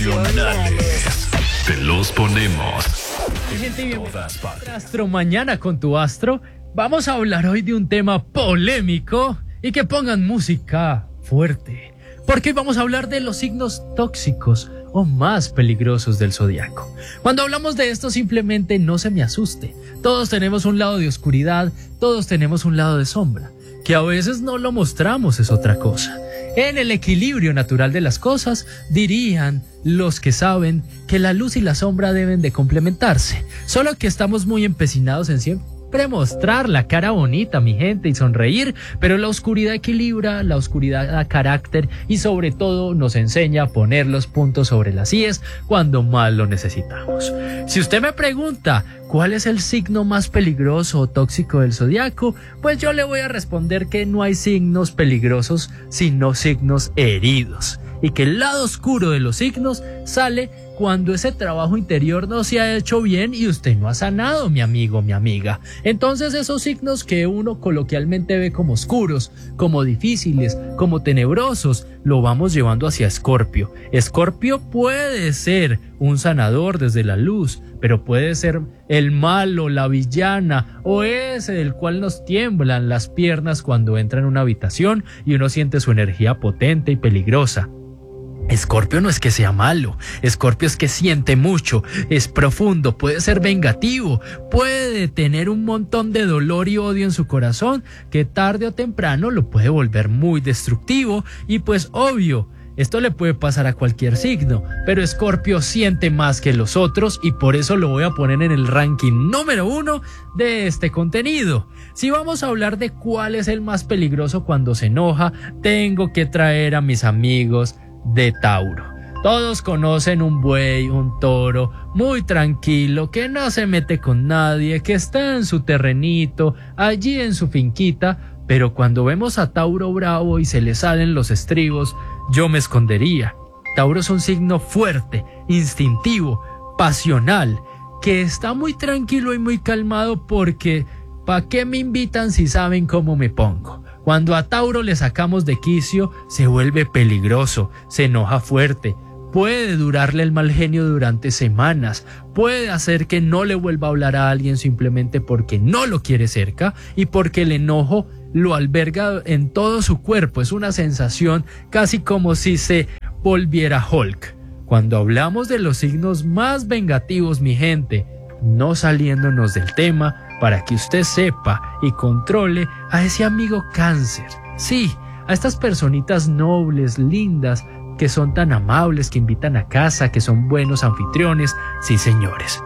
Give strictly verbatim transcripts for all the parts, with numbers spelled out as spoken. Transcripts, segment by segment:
Nacionales. Te los ponemos Gente, bien, Astro Mañana con tu astro. Vamos a hablar hoy de un tema polémico y que pongan música fuerte, porque hoy vamos a hablar de los signos tóxicos o más peligrosos del zodiaco. Cuando hablamos de esto, simplemente no se me asuste. Todos tenemos un lado de oscuridad, todos tenemos un lado de sombra. Que a veces no lo mostramos es otra cosa. En el equilibrio natural de las cosas, dirían los que saben que la luz y la sombra deben de complementarse. Solo que estamos muy empecinados en siempre mostrar la cara bonita, mi gente, y sonreír, pero la oscuridad equilibra, la oscuridad da carácter y sobre todo nos enseña a poner los puntos sobre las íes cuando más lo necesitamos. Si usted me pregunta ¿cuál es el signo más peligroso o tóxico del zodiaco? Pues yo le voy a responder que no hay signos peligrosos, sino signos heridos. Y que el lado oscuro de los signos sale cuando ese trabajo interior no se ha hecho bien y usted no ha sanado, mi amigo, mi amiga. Entonces esos signos que uno coloquialmente ve como oscuros, como difíciles, como tenebrosos, lo vamos llevando hacia Escorpio. Escorpio puede ser un sanador desde la luz, pero puede ser el malo, la villana o ese del cual nos tiemblan las piernas cuando entra en una habitación y uno siente su energía potente y peligrosa. Escorpio no es que sea malo, Escorpio es que siente mucho, es profundo, puede ser vengativo, puede tener un montón de dolor y odio en su corazón que tarde o temprano lo puede volver muy destructivo y pues obvio, esto le puede pasar a cualquier signo, pero Escorpio siente más que los otros y por eso lo voy a poner en el ranking número uno de este contenido. Si vamos a hablar de cuál es el más peligroso cuando se enoja, tengo que traer a mis amigos de Tauro. Todos conocen un buey, un toro muy tranquilo, que no se mete con nadie, que está en su terrenito, allí en su finquita, pero cuando vemos a Tauro bravo y se le salen los estribos, yo me escondería. Tauro es un signo fuerte, instintivo, pasional, que está muy tranquilo y muy calmado porque ¿para qué me invitan si saben cómo me pongo? Cuando a Tauro le sacamos de quicio, se vuelve peligroso, se enoja fuerte, puede durarle el mal genio durante semanas, puede hacer que no le vuelva a hablar a alguien simplemente porque no lo quiere cerca y porque el enojo lo alberga en todo su cuerpo. Es una sensación casi como si se volviera Hulk. Cuando hablamos de los signos más vengativos, mi gente, no saliéndonos del tema, para que usted sepa y controle a ese amigo Cáncer. Sí, a estas personitas nobles, lindas, que son tan amables, que invitan a casa, que son buenos anfitriones. Sí, señores.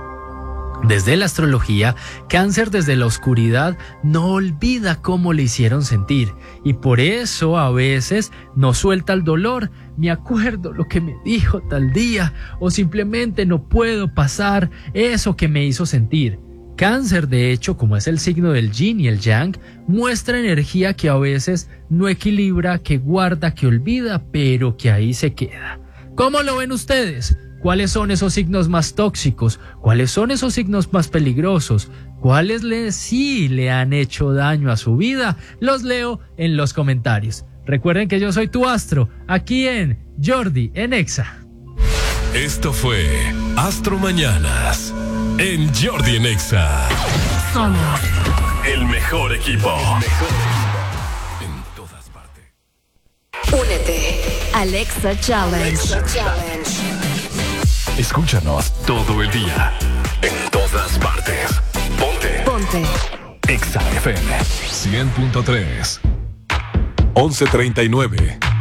Desde la astrología, Cáncer desde la oscuridad no olvida cómo le hicieron sentir y por eso a veces no suelta el dolor. Me acuerdo lo que me dijo tal día o simplemente no puedo pasar eso que me hizo sentir. Cáncer, de hecho, como es el signo del yin y el yang, muestra energía que a veces no equilibra, que guarda, que olvida, pero que ahí se queda. ¿Cómo lo ven ustedes? ¿Cuáles son esos signos más tóxicos? ¿Cuáles son esos signos más peligrosos? ¿Cuáles le, sí le han hecho daño a su vida? Los leo en los comentarios. Recuerden que yo soy tu astro, aquí en Jordi en Exa. Esto fue Astro Mañanas en Jordi en Exa. Somos el mejor equipo. En todas partes. Únete al Exa Challenge. Exa Challenge. Escúchanos todo el día. En todas partes. Ponte. Ponte. Exa F M cien punto tres. once treinta y nueve.